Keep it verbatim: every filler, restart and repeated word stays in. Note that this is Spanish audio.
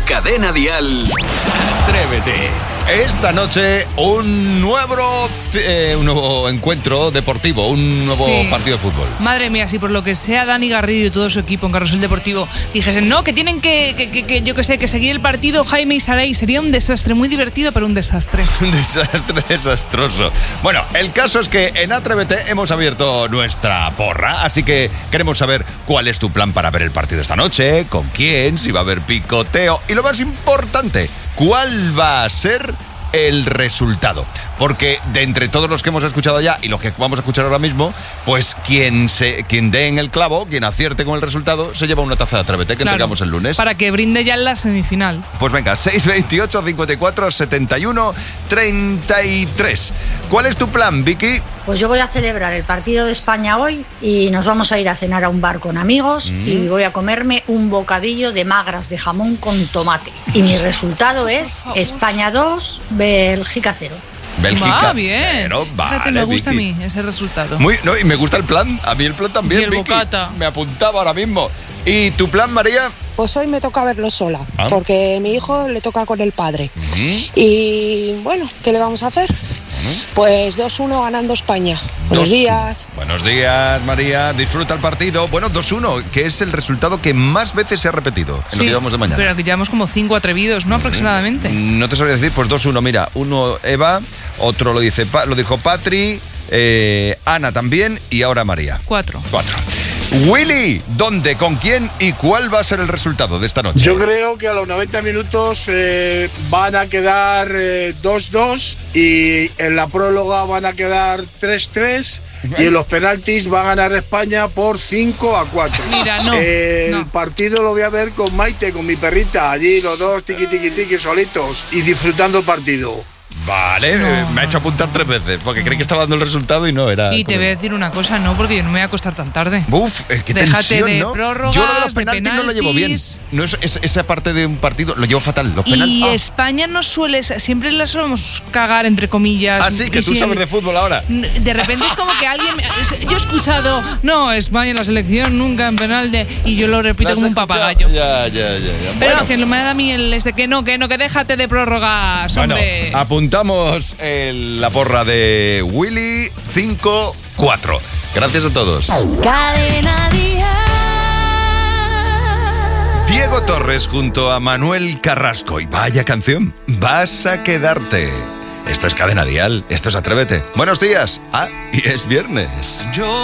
Cadena Dial, Atrévete. Esta noche un nuevo, eh, un nuevo encuentro deportivo, un nuevo sí. partido de fútbol. Madre mía, si por lo que sea Dani Garrido y todo su equipo en Carrusel Deportivo dijesen, no, que tienen que, que, que, que yo que sé, que seguir el partido Jaime y Saray, sería un desastre, muy divertido, pero un desastre. Un desastre desastroso. Bueno, el caso es que en Atrévete hemos abierto nuestra porra, así que queremos saber cuál es tu plan para ver el partido esta noche, con quién, si va a haber picoteo y lo más importante, ¿cuál va a ser el resultado? Porque de entre todos los que hemos escuchado ya y los que vamos a escuchar ahora mismo, pues quien se quien dé en el clavo, quien acierte con el resultado, se lleva una taza de Atrévete que Claro, entregamos el lunes. Para que brinde ya en la semifinal. Pues venga, seis veintiocho, cincuenta y cuatro, setenta y uno, treinta y tres. ¿Cuál es tu plan, Vicky? Pues yo voy a celebrar el partido de España hoy y nos vamos a ir a cenar a un bar con amigos mm. y voy a comerme un bocadillo de magras de jamón con tomate. Y mi resultado es España dos, Bélgica cero. Bélgica Va bien. cero, vale, Fíjate, me gusta Vicky. a mí ese resultado. Muy, no, y me gusta el plan, a mí el plan también, Y el Vicky. bocata. Me apuntaba ahora mismo. ¿Y tu plan, María? Pues hoy me toca verlo sola, ¿Ah? porque mi hijo le toca con el padre. Uh-huh. Y bueno, ¿qué le vamos a hacer? Uh-huh. Pues dos uno ganando España. Buenos Dos- días. Buenos días, María. Disfruta el partido. Bueno, dos uno, que es el resultado que más veces se ha repetido en lo que Sí, llevamos de mañana. pero aquí llevamos como cinco atrevidos, ¿no? Aproximadamente. No te sabría decir, pues dos uno. Mira, uno Eva, otro lo dice Pa- lo dijo Patri, eh, Ana también y ahora María. Cuatro. Cuatro. Willy, ¿dónde, con quién y cuál va a ser el resultado de esta noche? Yo creo que a los noventa minutos eh, van a quedar eh, dos dos y en la próloga van a quedar tres tres y en los penaltis va a ganar España por cinco a cuatro. Mira, no, Eh, no. El partido lo voy a ver con Maite, con mi perrita, allí los dos tiqui tiqui tiqui solitos y disfrutando el partido. Vale, No, eh, me ha no. hecho apuntar tres veces porque creí que estaba dando el resultado y no era. Y te como- voy a decir una cosa, no, porque yo no me voy a acostar tan tarde. Uf, eh, qué Déjate tensión, de ¿no? prórrogas, Yo lo de los de penaltis no lo llevo bien. penaltis. No es, es- esa parte de un partido lo llevo fatal. Los penaltis. Y Ah. España no suele, siempre la solemos cagar, entre comillas. Ah, sí, que Y tú si sabes el- de fútbol ahora. De repente es como que alguien... Yo he escuchado, no, España en la selección nunca en penal de... Y yo lo repito como un papagayo. Ya, ya, ya. ya. Pero Bueno. que me da a mí el este que no, que no, que déjate de prórrogas, Bueno, hombre. apuntamos el- la porra de Willy cinco cuatro. Gracias a todos. Cadena Dial. Diego Torres junto a Manuel Carrasco. Y vaya canción, Vas a quedarte. Esto es Cadena Dial, esto es Atrévete. Buenos días. Ah, y es viernes. Yo